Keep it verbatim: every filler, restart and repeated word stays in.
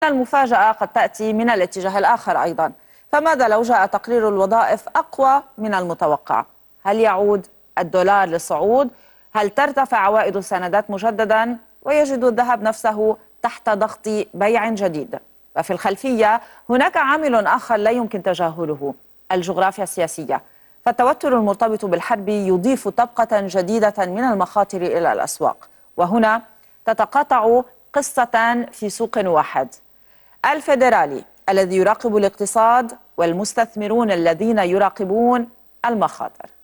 المفاجأة قد تأتي من الاتجاه الآخر أيضا. فماذا لو جاء تقرير الوظائف أقوى من المتوقع؟ هل يعود الدولار للصعود؟ هل ترتفع عوائد السندات مجددا ويجد الذهب نفسه تحت ضغط بيع جديد؟ وفي الخلفية هناك عامل آخر لا يمكن تجاهله: الجغرافيا السياسية. فالتوتر المرتبط بالحرب يضيف طبقة جديدة من المخاطر إلى الأسواق. وهنا تتقاطع قصتان في سوق واحد: الفيدرالي الذي يراقب الاقتصاد، والمستثمرون الذين يراقبون المخاطر.